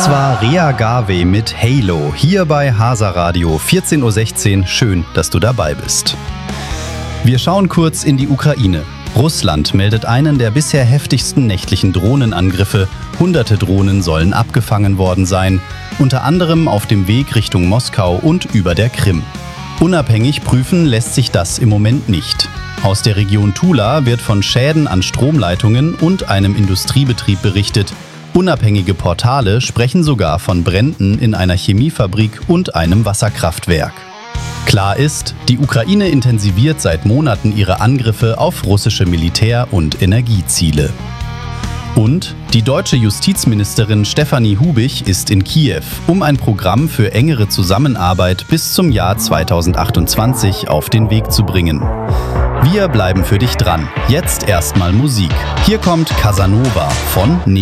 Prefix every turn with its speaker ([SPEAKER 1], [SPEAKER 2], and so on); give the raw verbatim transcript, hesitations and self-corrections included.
[SPEAKER 1] Das war Rea Garvey mit Halo, hier bei Hasa Radio, vierzehn Uhr sechzehn. Schön, dass du dabei bist. Wir schauen kurz in die Ukraine. Russland meldet einen der bisher heftigsten nächtlichen Drohnenangriffe. Hunderte Drohnen sollen abgefangen worden sein, unter anderem auf dem Weg Richtung Moskau und über der Krim. Unabhängig prüfen lässt sich das im Moment nicht. Aus der Region Tula wird von Schäden an Stromleitungen und einem Industriebetrieb berichtet. Unabhängige Portale sprechen sogar von Bränden in einer Chemiefabrik und einem Wasserkraftwerk. Klar ist, die Ukraine intensiviert seit Monaten ihre Angriffe auf russische Militär- und Energieziele. Und die deutsche Justizministerin Stefanie Hubich ist in Kiew, um ein Programm für engere Zusammenarbeit bis zum Jahr zweitausendachtundzwanzig auf den Weg zu bringen. Wir bleiben für dich dran. Jetzt erstmal Musik. Hier kommt Casanova von Ne